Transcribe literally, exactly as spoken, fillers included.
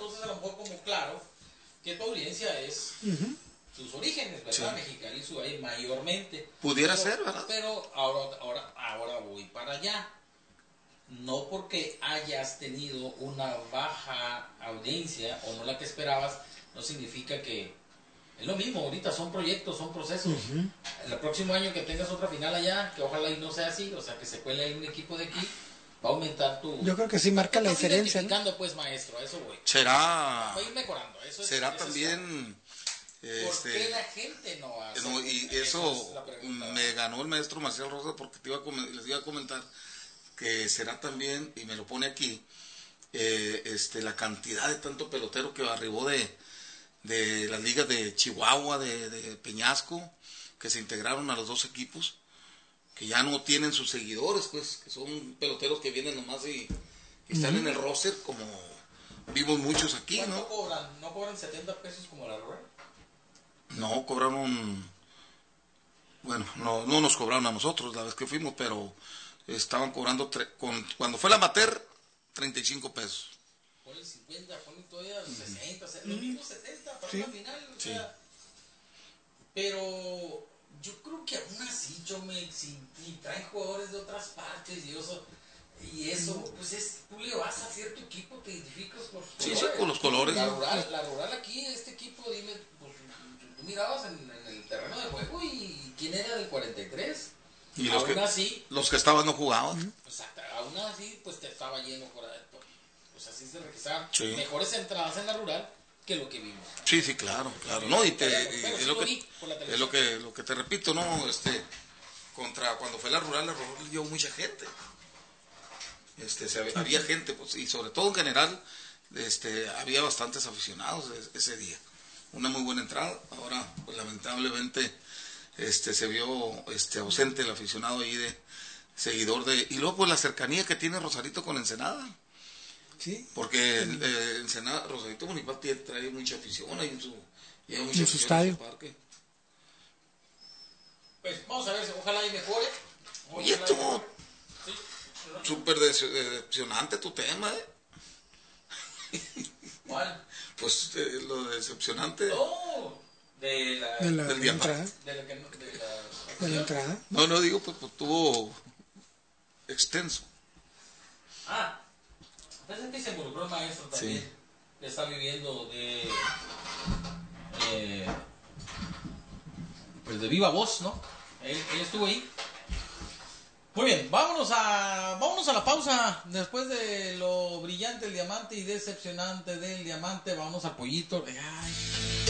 entonces a lo mejor como claro que tu audiencia es uh-huh. sus orígenes, ¿verdad? Sí. Mexicali, su ahí mayormente. Pudiera pero, ser, ¿verdad? Pero ahora, ahora, ahora voy para allá. No porque hayas tenido una baja audiencia o no la que esperabas, no significa que es lo mismo. Ahorita son proyectos, son procesos. Uh-huh. El próximo año que tengas otra final allá, que ojalá y no sea así, o sea, que se cuele ahí un equipo de aquí, va a aumentar tu... Yo creo que sí marca la diferencia, ¿no? Pues, maestro, a eso voy. Será... Va a ir mejorando. Eso es, será eso también... Es, ¿por este, qué la gente no hace? No, y eso es me ganó el maestro Marcial Rosa porque te iba a, les iba a comentar que será también, y me lo pone aquí, eh, este, la cantidad de tanto pelotero que arribó de, de las ligas de Chihuahua, de, de Peñasco, que se integraron a los dos equipos, que ya no tienen sus seguidores, pues, que son peloteros que vienen nomás y, y están uh-huh. en el roster, como vimos muchos aquí, ¿no? ¿No cobran, no cobran setenta pesos como la rueda? No, cobraron, bueno, no, no nos cobraron a nosotros la vez que fuimos, pero estaban cobrando, tre, con, cuando fue la amateur, treinta y cinco pesos. Ponen cincuenta, ponen todavía sesenta, uh-huh. lo mismo setenta para sí. la final, o sí. sea, pero yo creo que aún así, yo me, si, si traen jugadores de otras partes y eso, y eso, pues es, tú le vas a cierto equipo, te identificas por los sí, colores. Sí, con los colores. La rural, la rural aquí, este equipo, dime, pues, tú mirabas en, en el terreno de juego y quién era del cuarenta y tres. Y los aún que, así, los que estaban no jugaban. Exacto, aún así, pues te estaba yendo por adentro. Pues así se registraban sí. mejores entradas en la rural que lo que vimos. Sí, sí, claro, claro. No, y te, y es, lo que, es lo que lo que te repito, ¿no? Este, contra cuando fue la rural, la rural dio mucha gente. Este, se, había, había gente, pues, y sobre todo en general, este, había bastantes aficionados ese día. Una muy buena entrada. Ahora, pues lamentablemente, este, se vio este, ausente el aficionado ahí de seguidor de... Y luego, pues, la cercanía que tiene Rosarito con Ensenada. Sí. Porque eh, Ensenada, Rosarito Municipal trae mucha afición ahí en su, mucha en afición su estadio. En su parque. Pues, vamos a ver si ojalá y mejore. Oye, estuvo sí. súper decepcionante tu tema, ¿eh? ¿Cuál? Pues eh, lo decepcionante. Oh, de la, de la, del de la entrada. De la, de la, de la entrada. No, no digo, pues, pues tuvo extenso. Ah, pues es que se involucró el maestro también. Sí. Está viviendo de. Eh, pues de viva voz, ¿no? Él, él estuvo ahí. Muy bien, vámonos a vámonos a la pausa. Después de lo brillante del diamante y decepcionante del diamante, vamos al pollito. Ay.